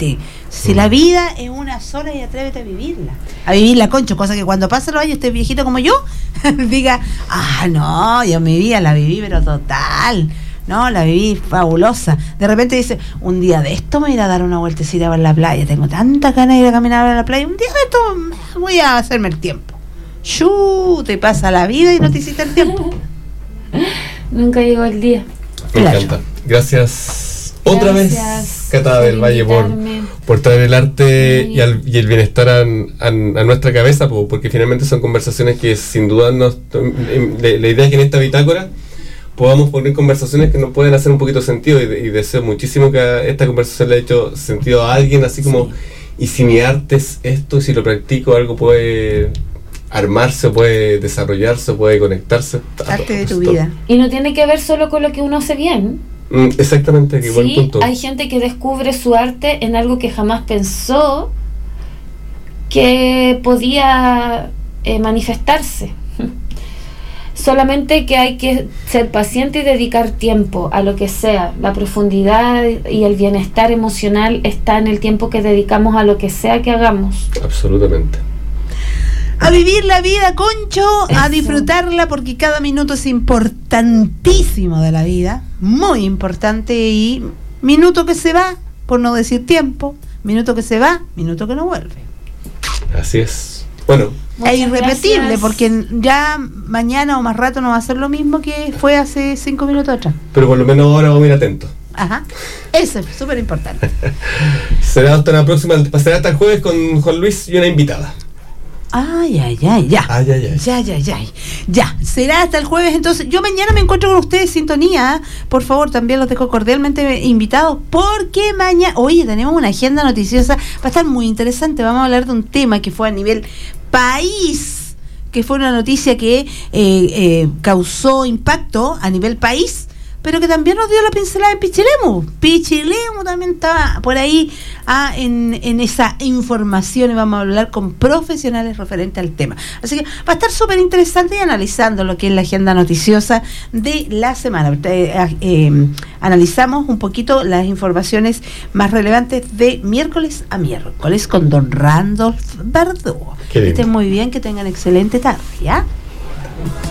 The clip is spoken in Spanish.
atrévete. Si la vida es una sola y atrévete a vivirla, Concho, cosa que cuando pasen los años estés viejito como yo, diga, no, yo mi vida la viví pero total, no, la viví fabulosa. De repente dice, un día de esto me voy a ir a dar una vueltecita por la playa, tengo tantas ganas de ir a caminar a la playa, un día de esto voy a hacerme el tiempo. Te pasa la vida y no te hiciste el tiempo. Nunca llegó el día. Me encanta. Gracias otra vez, Cata del Valle, por traer el arte y el bienestar a nuestra cabeza, porque finalmente son conversaciones que sin duda la idea es que en esta bitácora podamos poner conversaciones que nos pueden hacer un poquito sentido, y deseo muchísimo que esta conversación le haya hecho sentido a alguien, así como, y si mi arte es esto, y si lo practico, algo puede armarse, puede desarrollarse, puede conectarse. Parte de tu vida. Y no tiene que ver solo con lo que uno hace bien. Exactamente, qué buen punto. Hay gente que descubre su arte en algo que jamás pensó que podía manifestarse. Solamente que hay que ser paciente y dedicar tiempo a lo que sea. La profundidad y el bienestar emocional está en el tiempo que dedicamos a lo que sea que hagamos. Absolutamente. A vivir la vida, Concho, a disfrutarla, porque cada minuto es importantísimo de la vida, muy importante, y minuto que se va, por no decir tiempo, minuto que se va, minuto que no vuelve. Así es. Bueno. Es irrepetible, porque ya mañana o más rato no va a ser lo mismo que fue hace 5 minutos atrás. Pero por lo menos ahora vamos a ir atentos. Ajá, eso es súper importante. Será hasta la próxima, será hasta el jueves con Juan Luis y una invitada. Ya, será hasta el jueves. Entonces, yo mañana me encuentro con ustedes en sintonía. Por favor, también los dejo cordialmente invitados, porque mañana, oye, tenemos una agenda noticiosa, va a estar muy interesante. Vamos a hablar de un tema que fue a nivel país, que fue una noticia que causó impacto a nivel país, pero que también nos dio la pincelada en Pichilemu. Pichilemu también estaba por ahí en esa información, y vamos a hablar con profesionales referentes al tema. Así que va a estar súper interesante, y analizando lo que es la agenda noticiosa de la semana. Analizamos un poquito las informaciones más relevantes de miércoles a miércoles con don Randolph Verdugo. Que estén muy bien, que tengan excelente tarde, ¿ya?